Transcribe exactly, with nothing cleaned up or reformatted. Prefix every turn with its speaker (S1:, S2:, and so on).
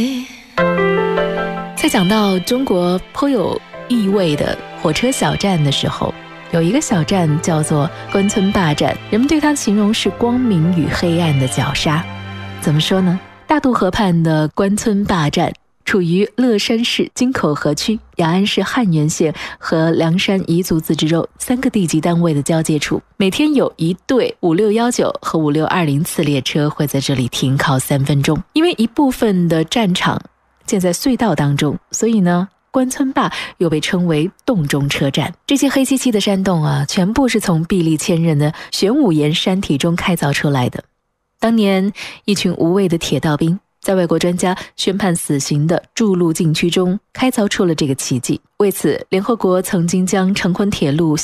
S1: 在讲到中国颇有意味的火车小站的时候，有一个小站叫做关村坝站，人们对它形容是光明与黑暗的绞杀。怎么说呢？大渡河畔的关村坝站处于乐山市京口河区、雅安市汉源县和凉山彝族自治州三个地级单位的交界处，每天有一对五六一九和五六二零次列车会在这里停靠三分钟。因为一部分的站场建在隧道当中，所以呢，关村坝又被称为洞中车站。这些黑漆漆的山洞啊，全部是从壁立千仞的玄武岩山体中开凿出来的。当年一群无畏的铁道兵在外国专家宣判死刑的筑路禁区中开凿出了这个奇迹。为此，联合国曾经将成昆铁路